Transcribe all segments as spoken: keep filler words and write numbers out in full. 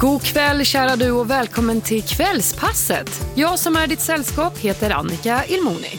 God kväll kära du och välkommen till Kvällspasset. Jag som är ditt sällskap heter Annika Ilmoni.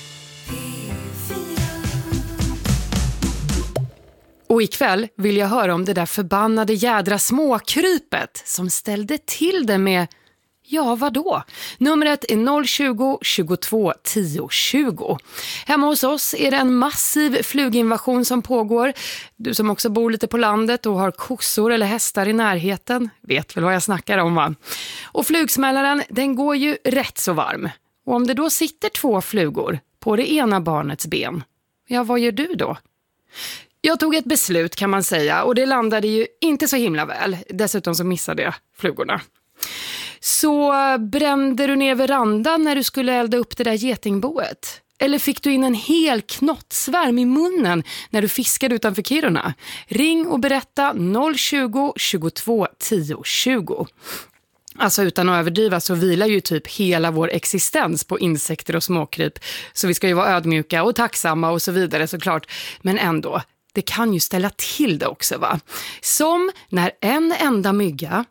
Och ikväll vill jag höra om det där förbannade jädra småkrypet som ställde till det med, ja vadå? Numret är noll tjugo, tjugotvå, tio, tjugo. Hemma hos oss är det en massiv fluginvasion som pågår. Du som också bor lite på landet och har kossor eller hästar i närheten vet väl vad jag snackar om, va? Och flugsmällaren, den går ju rätt så varm. Och om det då sitter två flugor på det ena barnets ben, ja vad gör du då? Jag tog ett beslut kan man säga och det landade ju inte så himla väl. Dessutom så missade jag flugorna. Så brände du ner verandan när du skulle elda upp det där getingboet? Eller fick du in en hel knottsvärm i munnen när du fiskade utanför Kiruna? Ring och berätta noll tjugo, tjugotvå, tio, tjugo. Alltså utan att överdriva så vilar ju typ hela vår existens på insekter och småkryp. Så vi ska ju vara ödmjuka och tacksamma och så vidare såklart. Men ändå, det kan ju ställa till det också, va? Som när en enda mygga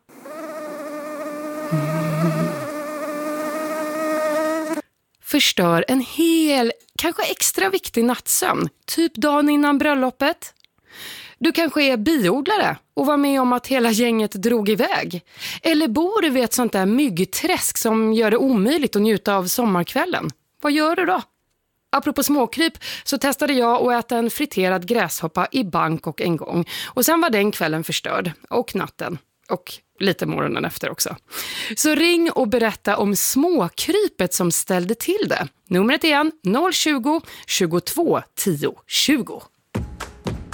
förstör en hel, kanske extra viktig nattsömn, typ dagen innan bröllopet. Du kanske är biodlare och var med om att hela gänget drog iväg. Eller bor du vid ett sånt där myggträsk som gör det omöjligt att njuta av sommarkvällen. Vad gör du då? Apropå småkryp så testade jag att äta en friterad gräshoppa i Bangkok en gång. Och sen var den kvällen förstörd. Och natten. Och lite morgonen efter också. Så ring och berätta om småkrypet som ställde till det. Numret igen noll tjugo, tjugotvå, tio, tjugo.